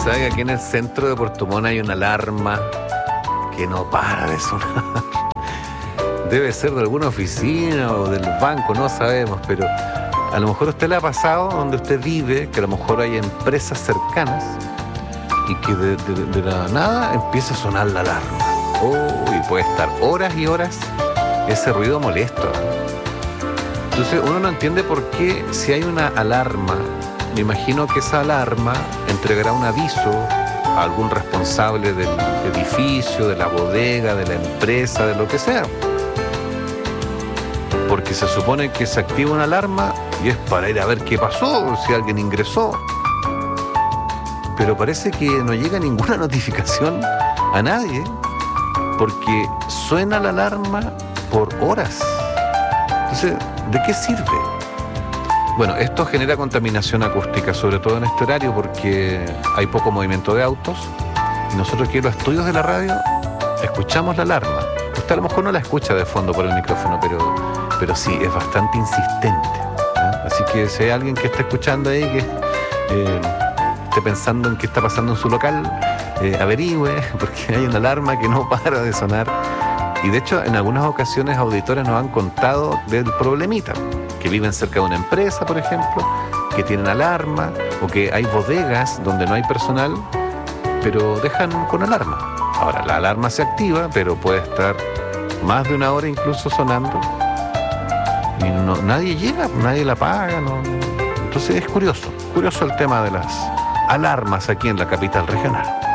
¿Sabe que aquí en el centro de Puerto Montt hay una alarma que no para de sonar? Debe ser de alguna oficina o del banco, no sabemos, pero a lo mejor a usted le ha pasado donde usted vive, que a lo mejor hay empresas cercanas y que de la nada empieza a sonar la alarma. Y puede estar horas y horas ese ruido molesto. Entonces uno no entiende por qué, si hay una alarma, me imagino que esa alarma entregará un aviso a algún responsable del edificio, de la bodega, de la empresa, de lo que sea. Porque se supone que se activa una alarma y es para ir a ver qué pasó, si alguien ingresó. Pero parece que no llega ninguna notificación a nadie, porque suena la alarma por horas. Entonces, ¿de qué sirve? Bueno, esto genera contaminación acústica, sobre todo en este horario, porque hay poco movimiento de autos. Y nosotros aquí en los estudios de la radio escuchamos la alarma. Usted a lo mejor no la escucha de fondo por el micrófono, pero sí, es bastante insistente, ¿eh? Así que si hay alguien que está escuchando ahí, que esté pensando en qué está pasando en su local, averigüe, porque hay una alarma que no para de sonar. Y de hecho, en algunas ocasiones auditores nos han contado del problemita, que viven cerca de una empresa, por ejemplo, que tienen alarma, o que hay bodegas donde no hay personal, pero dejan con alarma. Ahora, la alarma se activa, pero puede estar más de una hora incluso sonando, y nadie llega, nadie la apaga, no. Entonces es curioso el tema de las alarmas aquí en la capital regional.